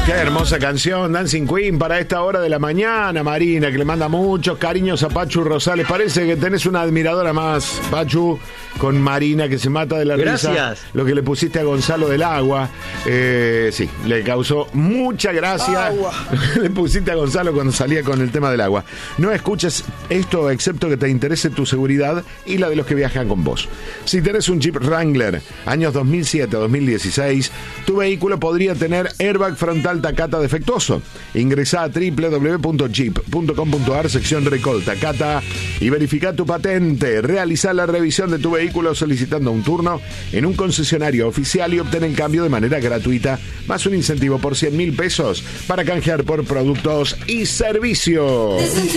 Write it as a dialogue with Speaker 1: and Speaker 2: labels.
Speaker 1: Qué hermosa canción, Dancing Queen, para esta hora de la mañana, Marina, que le manda muchos cariños a Pachu Rosales. Parece que tenés una admiradora más, Pachu, con Marina, que se mata de la risa.
Speaker 2: Gracias.
Speaker 1: Lo que le pusiste a Gonzalo del Agua. Sí, le causó mucha gracia. Le pusiste a Gonzalo cuando salía con el tema del agua. No escuches esto excepto que te interese tu seguridad y la de los que viajan con vos. Si tenés un Jeep Wrangler, años 2007 a 2016, tu vehículo podría tener airbag frontal Takata defectuoso. Ingresá a www.jeep.com.ar, sección Recall Takata, y verifica tu patente. Realizá la revisión de tu vehículo solicitando un turno en un concesionario oficial y obtén el cambio de manera gratuita, más un incentivo por 100.000 pesos para canjear por productos y servicios.